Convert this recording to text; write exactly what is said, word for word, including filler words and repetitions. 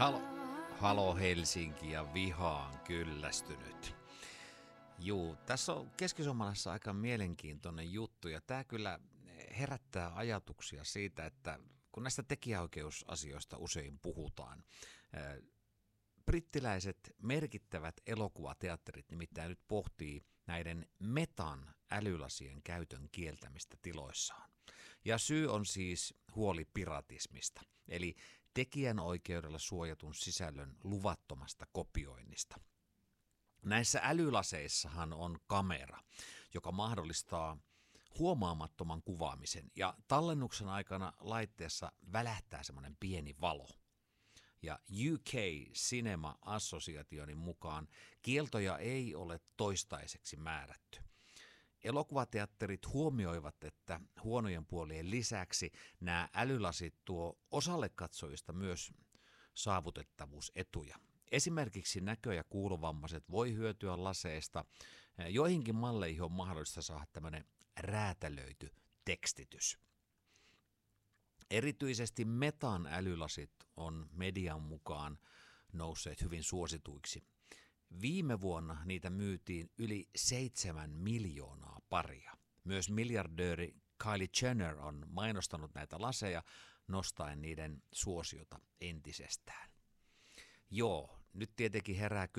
Halo, halo Helsinki ja vihaan kyllästynyt. Juu, tässä on keskisuomalaisessa aika mielenkiintoinen juttu ja tämä kyllä herättää ajatuksia siitä, että kun näistä tekijäoikeusasioista usein puhutaan, brittiläiset merkittävät elokuvateatterit nimittäin nyt pohtii näiden metan älylasien käytön kieltämistä tiloissaan. Ja syy on siis huoli piratismista, eli tekijänoikeudella suojatun sisällön luvattomasta kopioinnista. Näissä älylaseissahan on kamera, joka mahdollistaa huomaamattoman kuvaamisen, ja tallennuksen aikana laitteessa välähtää semmoinen pieni valo. Ja U K Cinema Associationin mukaan kieltoja ei ole toistaiseksi määrätty. Elokuvateatterit huomioivat, että huonojen puolien lisäksi nämä älylasit tuo osalle katsojista myös saavutettavuusetuja. Esimerkiksi näkö- ja kuulovammaiset voi hyötyä laseista. Joihinkin malleihin on mahdollista saada tämmöinen räätälöity tekstitys. Erityisesti metan älylasit on median mukaan nousseet hyvin suosituiksi. Viime vuonna niitä myytiin yli seitsemän miljoonaa paria. Myös miljardööri Kylie Jenner on mainostanut näitä laseja nostaen niiden suosiota entisestään. Joo, nyt tietenkin herää